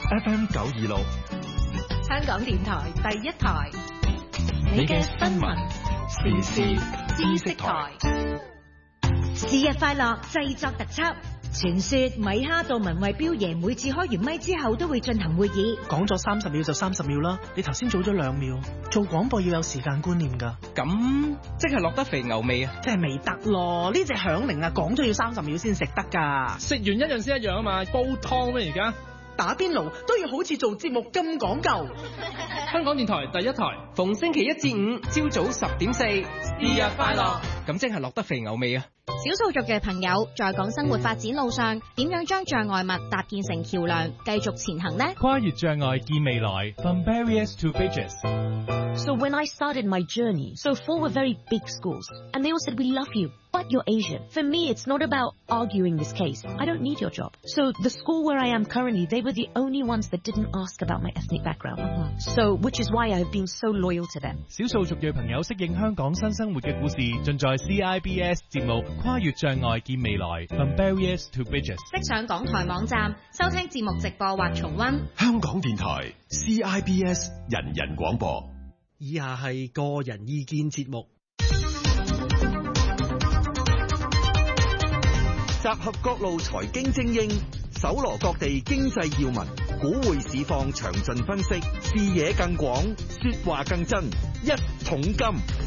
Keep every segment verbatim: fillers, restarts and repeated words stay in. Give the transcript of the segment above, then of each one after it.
F M 九二六， 香港電台第一台， 你嘅新聞時事知識台。 是日快樂製作特輯。傳說米哈道文慧標爺每次開完咪之後都會進行會議， 講咗三十秒就三十秒啦，你頭先早咗兩秒。做廣播要有時間觀念㗎。 咁即係落得肥牛味啊？ 即係未得咯，呢隻響鈴啊，講咗要三十秒先食得㗎。 食完一樣先一樣啊嘛，煲湯咩而家？ 打邊爐都要好似做節目咁講究。 香港電台第一台， 逢星期一至五朝早十點四，是日快樂。咁即係落得肥牛味啊！ 少數族嘅朋友在港生活發展路上，點樣將障礙物搭建成橋梁，繼續前行呢？ 跨越障礙見未來 ，From barriers to bridges。 So when I started my journey, so four were very big schools, and they all said, we love you, but you're Asian. For me, it's not about arguing this case. I don't need your job. So the school where I am currently, they were the only ones that didn't ask about my ethnic background. Mm-hmm. So, which is why I have been so loyal to them. 少數族裔朋友適應香港新生活嘅故事，盡在 C I B S 節目《跨越障礙見未來》，From barriers to bridges。 即上港台網站收聽節目直播或重溫。 香港電台 C I B S 人人廣播。 以下係個人意見節目。 集合各路財經精英，搜羅各地經濟要聞，股匯市況詳盡分析，視野更廣，說話更真。一桶金。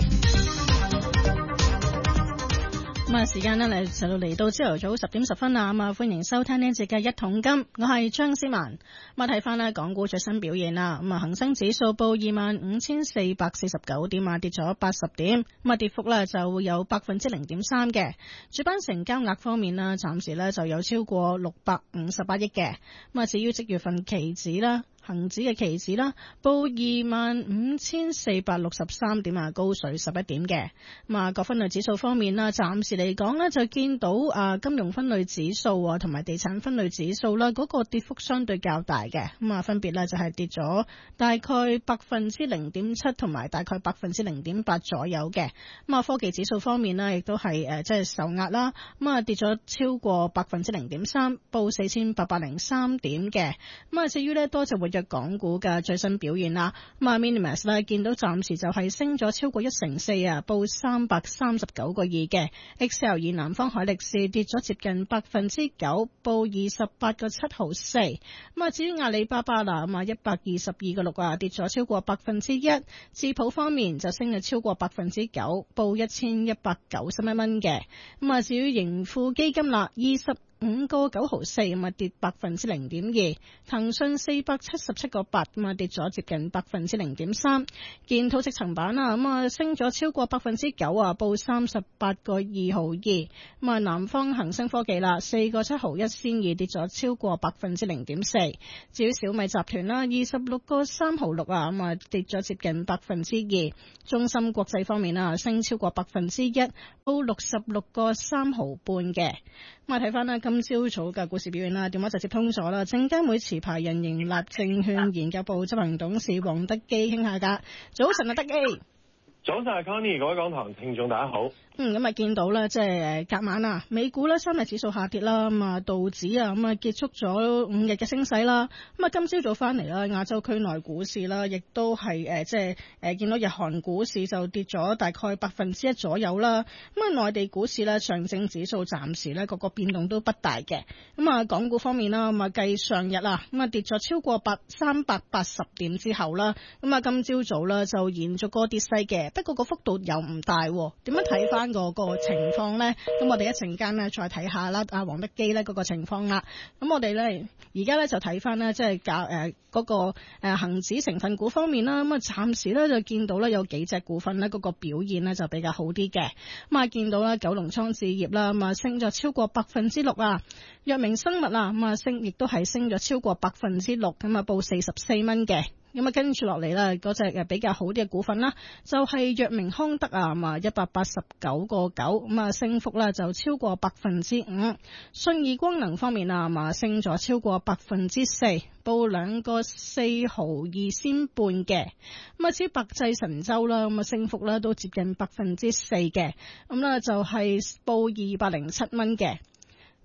咁啊，時間呢嚟就嚟到朝頭早十點十分啦，咁啊歡迎收聽呢一節嘅一桶金，我係張思文。咁啊睇翻呢港股最新表現啦，咁啊恒生指數報二萬五千四百四十九點啊，跌咗八十點，咁啊跌幅呢就會有百分之零點三嘅。主板成交額方面呢，暫時呢就有超過六百五十八億嘅。咁啊至於即月份期指啦，恒指嘅期指啦，報二萬五千四百六十三點啊，高水十一點嘅。咁啊，各分類指數方面啦，暫時嚟講呢，就見到啊金融分類指數啊，同埋地產分類指數啦，嗰個跌幅相對較大嘅。咁啊，分別呢就係跌咗大概百分之零點七，同埋大概百分之零點八左右嘅。咁啊，科技指數方面呢，亦都係誒即係受壓啦。咁啊，跌咗超過百分之零點三，報四千八百零三點嘅。咁啊，至於呢，多隻活躍港股嘅最新表現啦，咁啊 Minimax 咧見到暫時就係升咗超過一成四啊，報三百三十九個二嘅。X L 以南方海力士跌咗接近百分之九，報二十八個七毫四。咁啊至於阿里巴巴啦，咁啊一百二十二個六啊，跌咗超過百分之一。智譜方面就升咗超過百分之九，報一千一百九十一蚊嘅。咁啊至於盈富基金啦，二十五個九毫四，咁啊跌百分之零點二。騰訊四百七十七個八，咁啊跌咗接近百分之零點三。建滔積層板啊，咁啊升咗超過百分之九啊，報三十八個二毫二。咁啊南方恒生科技啦，四個七毫一先二，跌咗超過百分之零點四。至於小米集團啦，二十六個三毫六啊，咁啊跌咗接近百分之二。中芯國際方面啊，升超過百分之一，報六十六個三毫半嘅。咁啊睇翻啦，今朝早嘅股市表現啦，電話就接通咗啦。證監會持牌人盈立證券研究部執行董事黃德基傾下偈。早晨啊，德基。 早晨啊 Connie，各位港台聽眾大家好。 嗯，咁啊見到咧，即係誒隔晚啊，美股咧三日指數下跌啦，咁啊道指啊咁啊結束咗五日嘅升勢啦。咁啊今朝早翻嚟啦，亞洲區內股市啦，亦都係誒即係誒見到日韓股市就跌咗大概百分之一左右啦。咁啊內地股市咧，上證指數暫時咧個個變動都不大嘅。咁啊港股方面啦，咁啊繼上日啊咁啊跌咗超過百三百八十點之後啦，咁啊今朝早啦就延續個跌勢嘅，不過個幅度又唔大。點樣睇翻個個情況呢？咁我哋一陣間呢再睇下啦，阿黃德基呢嗰個情況啦。咁我哋呢而家呢就睇翻呢，即係教誒嗰個誒恒指成分股方面啦。咁啊暫時呢就見到呢有幾隻股份呢嗰個表現呢就比較好啲嘅。咁啊見到啦九龍倉置業啦，咁啊升咗超過百分之六啊。藥明生物啊，咁啊升亦都係升咗超過百分之六，咁啊報四十四蚊嘅。咁啊，跟住落嚟啦，嗰隻誒比較好啲嘅股份啦，就係藥明康德啊，咁啊一百八十九個九，咁啊升幅啦就超過百分之五。信義光能方面啊，咁啊升咗超過百分之四，報兩個四毫二仙半嘅。咁啊至於百濟神州啦，咁啊升幅啦都接近百分之四嘅，咁啦就係報二百零七蚊嘅。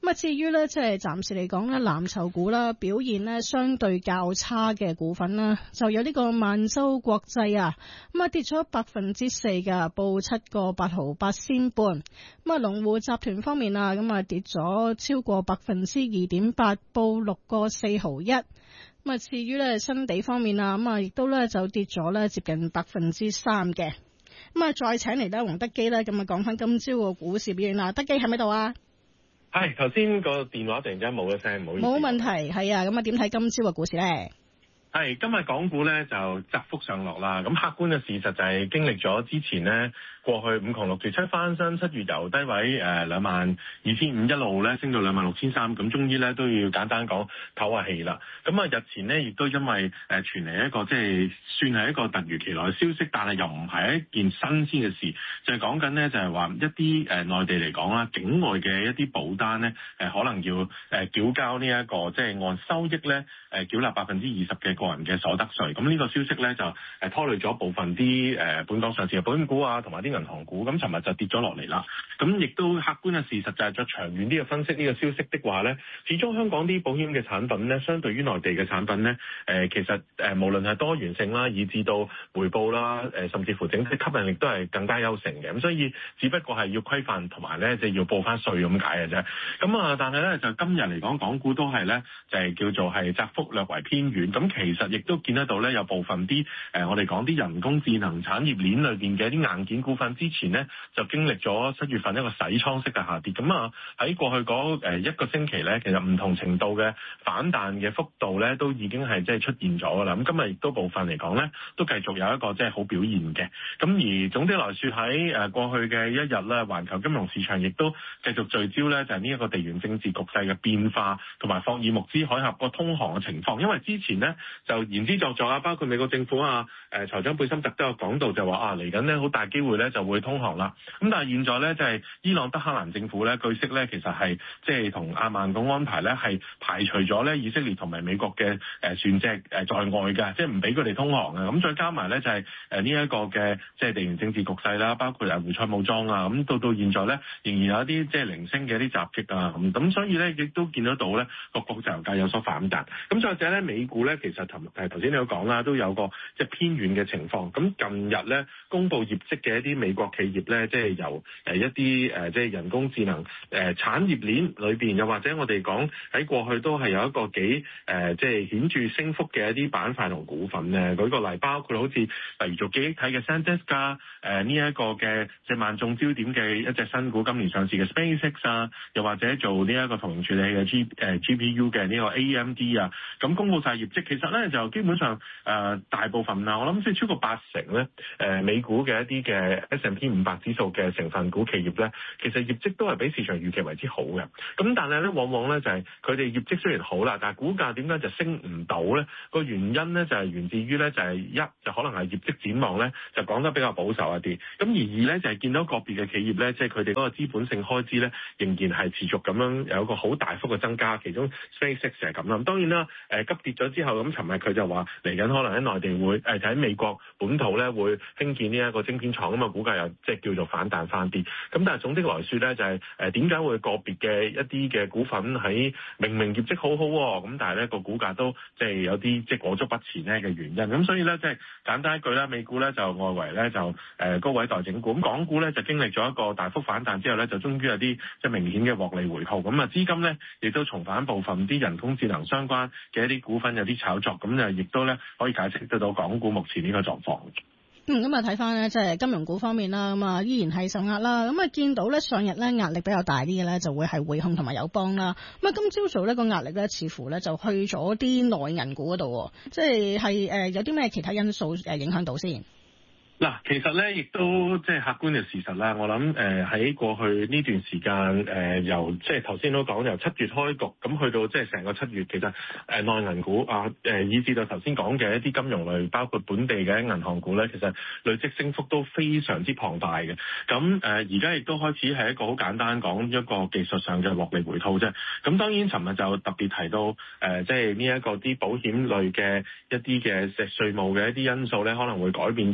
咁啊，至於咧，即係暫時嚟講咧，藍籌股啦表現咧相對較差嘅股份啦，就有呢個萬洲國際啊，咁啊跌咗百分之四㗎，報七個八毫八仙半。咁啊，龍湖集團方面啊，咁啊跌咗超過百分之二點八，報六個四毫一。咁啊，至於咧新地方面啊，咁啊亦都咧就跌咗咧接近百分之三嘅。咁啊，再請嚟咧黃德基咧，咁啊講翻今朝個股市表現啦。德基喺咪度啊？ 係，頭先個電話突然間冇咗聲，唔好意思。 冇問題，係啊。咁啊，點睇今朝個股市咧？ 係，今日港股咧就窄幅上落啦。咁客觀嘅事實就係經歷咗之前呢過去五窮六絕七翻身，七月由低位誒兩萬二千五一路咧升到兩萬六千三，咁終於咧都要簡單講唞下氣啦。咁啊日前呢亦都因為誒傳嚟一個即係算係一個突如其來嘅消息，但係又唔係一件新鮮嘅事，就係講緊呢就係話一啲誒內地嚟講啦，境外嘅一啲保單咧誒可能要誒繳交呢一個即係按收益咧誒繳納百分之二十嘅個人嘅所得稅。咁呢個消息咧就誒拖累咗部分啲誒本港上市嘅保險股啊，同埋啲銀行股，咁尋日就跌咗落嚟啦。咁亦都客觀嘅事實就係再長遠啲嘅分析呢個消息的話咧，始終香港啲保險嘅產品咧，相對於內地嘅產品咧，誒其實誒無論係多元性啦，以至到回報啦，誒甚至乎整體吸引力都係更加優勝嘅。咁所以只不過係要規範同埋咧，即係要報翻稅咁解嘅啫。咁啊，但係咧就今日嚟講，港股都係咧就係叫做係窄幅略為偏遠。咁其實亦都見得到咧，有部分啲誒我哋講啲人工智能產業鏈裏邊嘅一啲硬件股份之前呢就經歷咗七月份一個洗倉式嘅下跌，咁啊喺過去嗰誒一個星期咧，其實唔同程度嘅反彈嘅幅度咧，都已經係即係出現咗噶啦。咁今日亦都部分嚟講咧，都繼續有一個即係好表現嘅。咁而總的來說喺誒過去嘅一日咧，環球金融市場亦都繼續聚焦咧，就係呢一個地緣政治局勢嘅變化，同埋霍爾木茲海峽個通航嘅情況。因為之前呢就言之鑿鑿啊，包括美國政府啊、誒財長貝森特都有講到，就話啊嚟緊呢好大機會咧就會通航啦。咁但係現在咧就係伊朗德黑蘭政府咧，據悉咧其實係即係同阿曼個安排咧係排除咗咧以色列同埋美國嘅誒船隻誒在外嘅，即係唔俾佢哋通航嘅。咁再加埋咧就係誒呢一個嘅即係地緣政治局勢啦，包括誒胡塞武裝啊，咁到到現在咧仍然有一啲即係零星嘅一啲襲擊啊，咁咁所以咧亦都見得到咧個國際油價有所反彈。咁再者咧美股咧其實頭誒頭先你有講啦，都有個即係偏遠嘅情況。咁近日咧公布業績嘅一啲美國企業咧，即係由誒一啲誒即係人工智能誒產業鏈裏邊，又或者我哋講喺過去都係有一個幾誒即係顯著升幅嘅一啲板塊同股份咧。舉個例，包括好似例如做記憶體嘅 SanDisk 誒呢一個嘅即係萬眾焦點嘅一隻新股，今年上市嘅 SpaceX 啊，又或者做呢一個圖形處理嘅 G 誒 G P U 嘅呢個 A M D 啊，咁公布晒業績，其實咧就基本上誒、呃、大部分啊，我諗即係超過八成咧誒、呃、美股嘅一啲嘅 S and P 五百指數嘅成分股企業咧，其實業績都係比市場預期為之好嘅。咁但係咧，往往咧就係佢哋業績雖然好啦，但係股價點解就升唔到咧？個原因咧就係源自於咧就係一就可能係業績展望咧就講得比較保守一啲。咁而二咧就係見到個別嘅企業咧，即係佢哋嗰個資本性開支咧仍然係持續咁樣有一個好大幅嘅增加。其中 SpaceX 係咁啦。咁當然啦，誒急跌咗之後，咁尋日佢就話嚟緊可能喺內地會誒就喺美國本土咧會興建呢一個晶片廠，咁啊股價又即係叫做反彈翻啲。咁但係總的來說咧，就係誒點解會個別嘅一啲嘅股份喺明明業績好好喎，咁但係咧個股價都即係有啲即係裹足不前咧嘅原因。咁所以咧即係簡單一句啦，美股咧就外圍咧就誒高位待整固，咁港股咧就經歷咗一個大幅反彈之後咧，就終於有啲即係明顯嘅獲利回吐。咁啊資金咧亦都重返部分啲人工智能相關嘅一啲股份有啲炒作，咁就亦都咧可以解釋得到港股目前呢個狀況。 嗯，咁啊睇翻咧，即係金融股方面啦，咁啊依然係受壓啦。咁啊見到咧上日咧壓力比較大啲嘅咧，就會係匯控同埋友邦啦。咁啊今朝早咧個壓力咧，似乎咧就去咗啲內銀股嗰度，即係係誒有啲咩其他因素誒影響到先？ 嗱，其實咧亦都即係客觀嘅事實啦。我諗誒喺過去呢段時間誒、呃、由即係頭先都講由七月開局，咁去到即係成個七月，其實誒內銀股啊誒、呃、以至到頭先講嘅一啲金融類，包括本地嘅銀行股咧，其實累積升幅都非常之龐大嘅。咁誒而家亦都開始係一個好簡單講一個技術上嘅獲利回吐啫。咁當然尋日就特別提到誒、呃、即係呢一個啲保險類嘅一啲嘅稅務嘅一啲因素咧，可能會改變咗。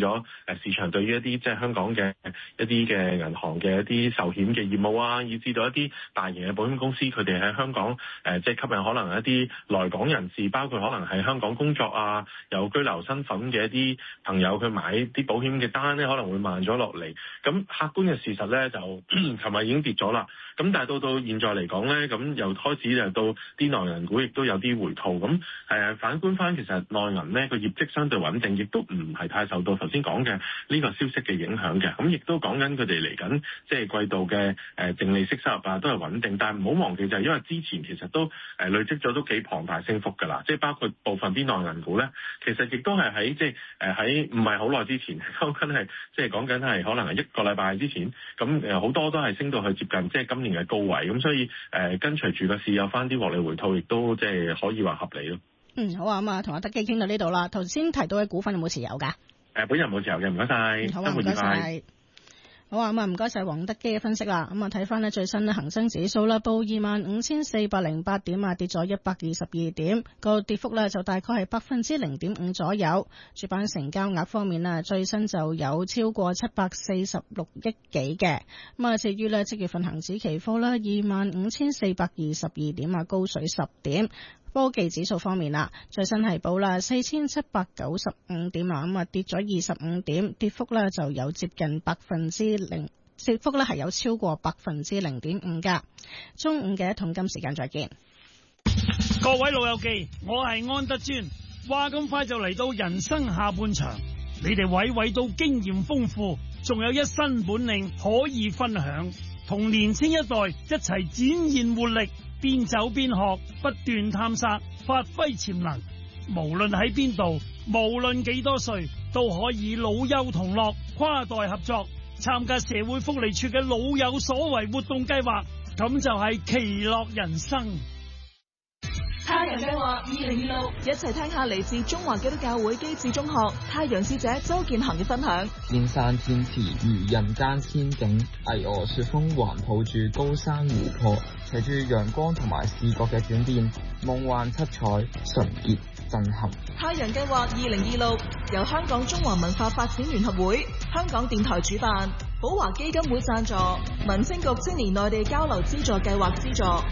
誒市場對於一啲即係香港嘅一啲嘅銀行嘅一啲壽險嘅業務啊，以至到一啲大型嘅保險公司，佢哋喺香港誒即係吸引可能一啲來港人士，包括可能喺香港工作啊，有居留身份嘅一啲朋友，佢買啲保險嘅單咧可能會慢咗落嚟。咁客觀嘅事實咧就琴日已經跌咗啦。咁但係到到現在嚟講咧，咁又開始就到啲內銀股亦都有啲回吐。咁誒反觀翻，其實內銀咧個業績相對穩定，亦都唔係太受到頭先講嘅呢個消息嘅影響嘅。咁亦都講緊佢哋嚟緊即係季度嘅誒淨利息收入啊，都係穩定。但係唔好忘記就係因為之前其實都誒累積咗都幾龐大升幅㗎啦。即係包括部分啲內銀股咧，其實亦都係喺即係誒喺唔係好耐之前，講緊係即係講緊係可能係一個禮拜之前，咁誒好多都係升到去接近即係今年嘅高位。咁所以誒、呃、跟隨住個市有翻啲獲利回吐，亦都即係可以話合理咯。 嗯，好啊，咁啊，同阿德基傾到呢度啦。頭先提到嘅股份有冇持有㗎？誒、 呃，本人冇持有嘅，唔該晒。 好啊，唔該晒。好啊，咁啊，唔該晒黃德基嘅分析啦。咁啊，睇翻呢最新嘅恒生指數啦，報二萬五千四百零八點啊，跌咗一百二十二點，個跌幅呢就大概係百分之零點五左右。主板成交額方面啊，最新就有超過七百四十六億幾嘅。咁啊，至於呢即月份恒指期貨啦，二萬五千四百二十二點啊，高水十點。科技指數方面啦，最新係報啦四千七百九十五點啊，咁啊跌咗二十五點，跌幅咧就有接近百分之零，跌幅咧係有超過百分之零點五噶。中午嘅一桶金時間再見。 各位老友記，我係安德尊，話咁快就嚟到人生下半場，你哋娓娓到經驗豐富，仲有一身本領可以分享，同年青一代一齊展現活力。邊走邊學，不斷探索，發揮潛能。無論喺邊度，無論幾多歲，都可以老幼同樂，跨代合作，參加社會福利處嘅老有所為活動計劃，咁就係其樂人生。 太陽計劃二零二六，一齊聽下嚟自中華基督教會基智中學太陽使者周建恒嘅分享。 天山天池如人間仙境，巍峨雪峰環抱住高山湖泊，隨住陽光同埋視覺嘅轉變，夢幻七彩，純潔震撼。 太陽計劃二零二六由香港中華文化發展聯合會、香港電台主辦，寶華基金會贊助，民政局青年內地交流資助計劃資助。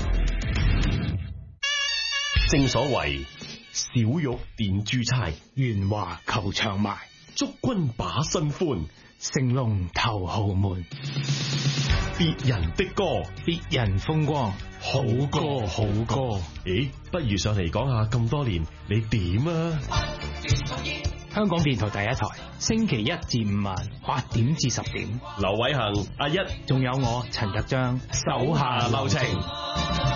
正所謂小玉點珠釵，圓華求長埋，祝君把新歡，成龍頭豪門。別人的歌，別人風光，好歌好歌。咦，不如上嚟講下咁多年你點啊？ 香港電台第一台，星期一至五晚八點至十點。 劉偉恒、阿一， 仲有我陳日章， 手下留情。